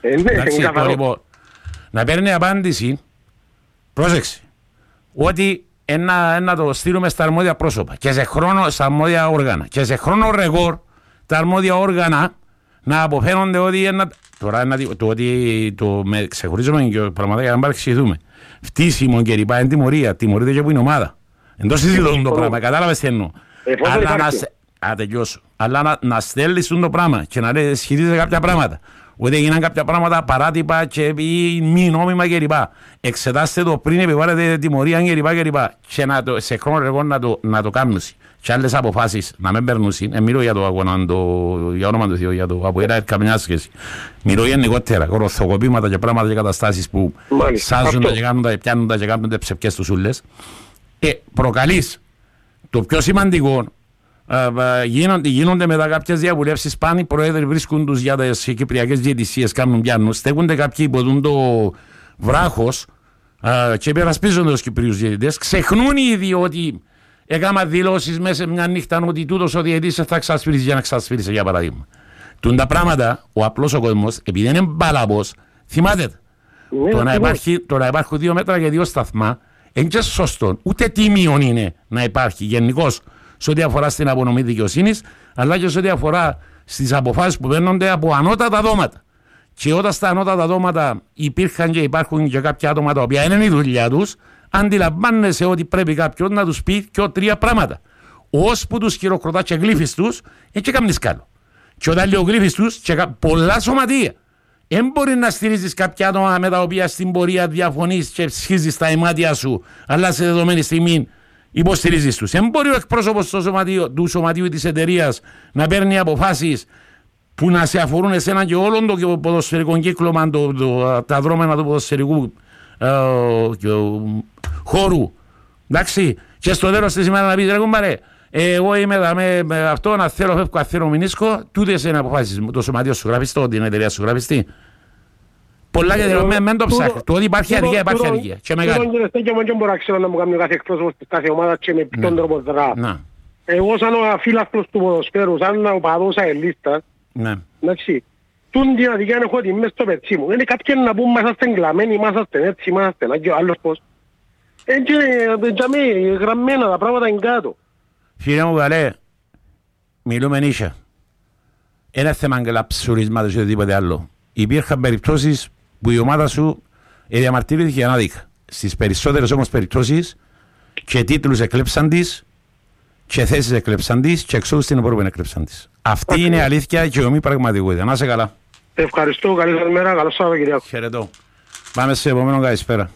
Λοιπόν, να παίρνει απάντηση, πρόσεξε, ότι να το στείλουμε στα αρμόδια πρόσωπα και σε χρόνο, στα αρμόδια όργανα και σε χρόνο ρεκόρ τα αρμόδια όργανα να αποφαίνονται ότι τώρα το ότι ξεχωρίζουμε και πραγματικά για να παρεξηγηθούμε. Φτύσιμο και λοιπά είναι τιμωρία. Τιμωρείται και από την ομάδα. Εντός συζητούν το πράγμα. Κατάλαβες τι εννοώ. Αλλά να στέλνεις το πράγμα και να λέει σχετίζεται κάποια πράγματα. Ότι έγιναν κάποια πράγματα παράτυπα και μη νόμιμα κλπ. Εξετάστε το πριν επιβάλλετε τιμωρία κλπ. Και σε χρόνο ρεγό να το κάνουν. Και άλλες αποφάσεις να μην περνούν. Μιλώ για το αγώνα, για όνομα του Θεού, για το αποέλα καμιά σχέση. Μιλώ γενικότερα, κοροθοκοπήματα και πράγματα και καταστάσεις που σάζονται και κάνουν πιάνονται και κάνουν ψευκές τους ούλες. Προκαλείς το πιο σημαντικό. Γίνονται μετά κάποιες διαβουλεύσεις, πάνε οι πρόεδροι βρίσκουν τους για τις κυπριακές διαιτησίες, κάνουν πιάνουν, στέκονται κάποιοι υποδούν το βράχος και υπερασπίζονται τους Κυπρίους διαιτητές, ξεχνούν ήδη ότι έκανα δηλώσεις μέσα σε μια νύχτα ότι τούτος ο διαιτητής θα εξασφαλίσει για να εξασφαλίσει, για παράδειγμα. Τούν τα πράγματα, ο απλός ο κόσμος, επειδή είναι μπαλαβός, θυμάται. Το να υπάρχουν 2 μέτρα και 2 σταθμά, είναι και σωστό, ούτε τίμιον είναι να υπάρχει γενικώς σε ό,τι αφορά στην απονομή δικαιοσύνης, αλλά και σε ό,τι αφορά στις αποφάσεις που παίρνονται από ανώτατα δώματα. Και όταν στα ανώτατα δώματα υπήρχαν και υπάρχουν και κάποια άτομα τα οποία είναι η δουλειά τους, αντιλαμβάνεσαι ότι πρέπει κάποιον να τους πει και 3 πράγματα. Ώσπου τους χειροκροτά και γλύφεις τους, και κάνεις καλό. Και όταν λέει ο γλύφεις τους, και πολλά σωματεία. Δεν μπορεί να στηρίζεις κάποια άτομα με τα οποία στην πορεία διαφωνείς και σχίζεις τα ημάτια σου, αλλά σε δεδομένη στιγμή υποστηρίζεις τους. Δεν μπορεί ο εκπρόσωπος του σωματείου της εταιρείας να παίρνει αποφάσεις που να σε αφορούν εσένα και όλον το ποδοσφαιρικό κύκλωμα, τα δρόμενα του ποδοσφαιρικού χώρου. Εντάξει, και στο τέλος της ημέρας να πεις ρε κουμπάρε, εγώ είμαι με αυτό να θέλω φεύγω αθέρο μηνίσκο, τούτες είναι αποφάσεις. Το σωματείο σου γραφιστό, την εταιρεία σου γραφιστή. Πολλά και δεν το ψάχνει. Το ότι υπάρχει αδικία, υπάρχει αδικία. Και μεγάλη. Και μπορώ να ξέρω να μου κάνει κάθε εκπρόσωπος της κάθε ομάδας και με ποιον τρόπο δρά. Εγώ σαν ο αφύλακτος του ποδοσφαίρου, σαν ο παδός αελίστας, εντάξει, τούν την αδικία έχω ότι μες στο πετσί μου. Είναι κάποιοι να πούν μάσαστε εγκλαμμένοι, μάσαστε έτσι, μάσαστε ένα και ο άλλος πώς. Έτσι είναι γραμμένα τα πράγματα είναι κάτω. Φίλε μου καλέ, μιλούμε νύχια. Ένα θέμα αγγελαψουρισμάτος ή οτιδήποτε άλλο. Υπήρχαν περιπτώσεις που η ομάδα σου διαμαρτύρθηκε ανάδικα. Στις περισσότερες όμως περιπτώσεις και τίτλους εκλέψαν της και θέσεις εκλέψαν της και εξόδους στην επόμενη εκλέψαν της. Αυτή είναι αλήθεια και ομή πραγματικότητα. Να είσαι καλά. Ευχαριστώ, καλή σας μέρα, καλό Σαββατοκύριακο. Χαιρετώ. Πάμε σε επόμενο καλησπέρα.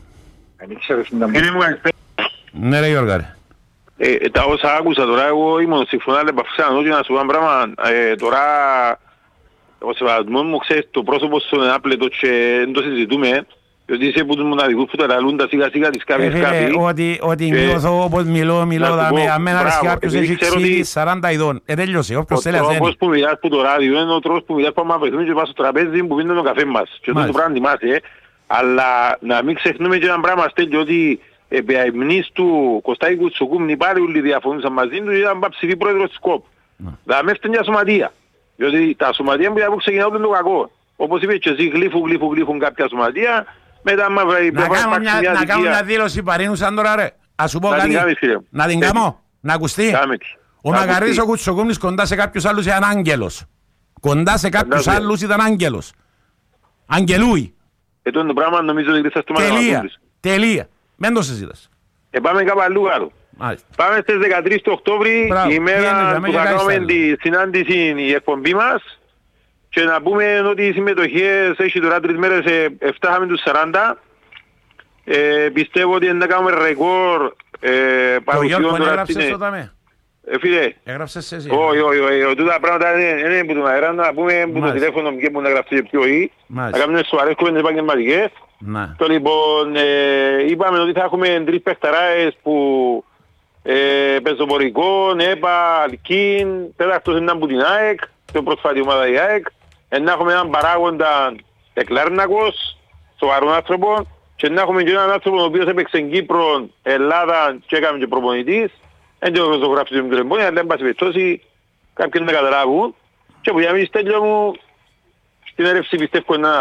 Ναι ρε Γιώργα ρε. Τα όσα άκουσα τώρα, εγώ ήμουν συμφωνά επαφξάνω και να σου πω πράγμα. Τώρα ο σεβασμός μου ξέρεις το πρόσωπο στον άπλετο και δεν το συζητούμε. Διότι είσαι που τους μοναδικούς που τα λαλούντα σιγά σιγά της κάποιες κάποιοι. Ότι νιώθω όπως μιλώ αμένα ρε κάποιος έχει ξύλει 40 ειδών. Τέλειωσε, όποιος θέλει ασθένει. Ο τρόπος που μιλάς που το ράδιο είναι ο τρόπος που μιλάς που άμα βρεθούμε και πας στο τραπέζι που πίνουν τον καφέ μας. Και αυτό το πράγμα θυμάσαι. Αλλά να μην ξεχνούμε και ένα πράγμα στέλνει ότι επί αιμνής του Κωστάκη Κουτσοκούμνη πάλι όλοι διαφωνούσαν μαζί του και ήταν ψηφί πρόεδρος της ΚΟΠ. Θα με έφτανε μια σωματεία. Διότι τα σωματεία που ξεκινάουν είναι το κακό. Όπως είπες και εσύ γλύφουν κάποια σωματεία. Μετά να κάνω μια δήλωση παρήνουσαν τώρα ρε. Ας σου πω κάτι. Να την κάνω. Να ακουστεί. Ο Μακαρίτης ο Κουτσοκούμνης κοντά σε κάποιους άλλους ήταν άγγελος. Κοντά σε κάποιους άλλους ήταν άγγελος. Αγγελούι. Το πράγμα νομίζω ότι θα στο τελεία. Μην το συζήτας. Πάμε κάπου αλλού κάτω. Πάμε στις 13 του Οκτώβρη, η ημέρα που θα κάνουμε τη συνάντηση η εκπομπή μας και να πούμε ότι οι συμμετοχές έχει τώρα 3 μέρες φτάσαμε τους 40. Πιστεύω ότι να κάνουμε ρεκόρ παρουσιών τώρα στην... Φίλε, έγραψες εσύ. Όχι, τούτα πράγματα δεν είναι που τον αέρα, να πούμε που το τηλέφωνο και που να γραφτεί πιο ή, να κάνουμε σοβαρές κουβέντες επαγγελματικές. Το λοιπόν, είπαμε ότι θα έχουμε 3 παιχταράες που πεζοπορικών, ΕΠΑ, Αλκίν, τέταρτος είναι από την ΑΕΚ, πιο πρόσφατη ομάδα η ΑΕΚ, να έχουμε έναν παράγοντα Εκλάρνακος, σοβαρόν άνθρωπο, και να έχουμε και έναν άνθρωπο ο οποίος έπαιξε στην Κύπρο, Ελλάδα και έκαμε και προπονητής. Δεν το γράψει το μικρό, αλλά δεν πάση περιπτώσει κάποιοι να καταλάβουν και που για μí στέλνω μου στην έρευση πιστεύω να